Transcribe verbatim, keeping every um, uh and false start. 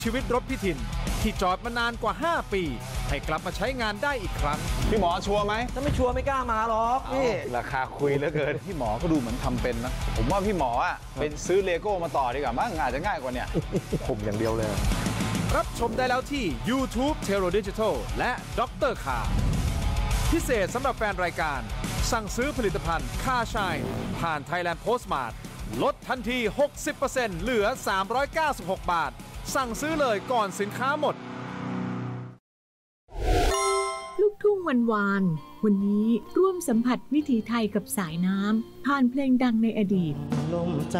ชีวิตรถพี่ถิ่นที่จอดมานานกว่าห้าปีให้กลับมาใช้งานได้อีกครั้งพี่หมอชัวร์ไหมถ้าไม่ชัวร์ไม่กล้ามาหรอกพี่ราคาคุยเหลือเกินพี่หมอก็ดูเหมือนทำเป็นนะผมว่าพี่หมออ่ะเป็นซื้อเลโก้มาต่อดีกว่ามั้งอาจจะง่ายกว่าเนี่ยผมอย่างเดียวเลยรับชมได้แล้วที่ YouTube Tero Digital และด็อกเตอร์ Car พิเศษสำหรับแฟนรายการสั่งซื้อผลิตภัณฑ์ Car Shine ผ่าน Thailand Postmart ลดทันที หกสิบเปอร์เซ็นต์ เหลือ สามร้อยเก้าสิบหก บาทสั่งซื้อเลยก่อนสินค้าหมดลูกทุ่งวันวานวันนี้ร่วมสัมผัสวิถีไทยกับสายน้ำผ่านเพลงดังในอดีตลมใจ